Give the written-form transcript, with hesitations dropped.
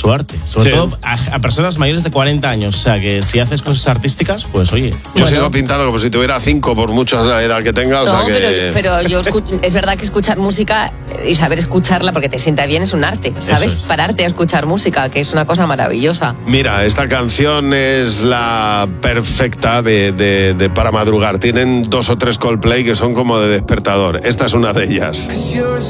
su arte. Sobre todo a personas mayores de 40 años. O sea, que si haces cosas artísticas, pues oye. Yo sigo pintando como si tuviera 5 por mucha edad que tenga. O sea que... pero yo es verdad que escuchar música y saber escucharla porque te sienta bien es un arte, ¿sabes? Pararte a escuchar música, que es una cosa maravillosa. Mira, esta canción es la perfecta de para madrugar. Tienen 2 o 3 Coldplay que son como de despertador. Esta es una de ellas.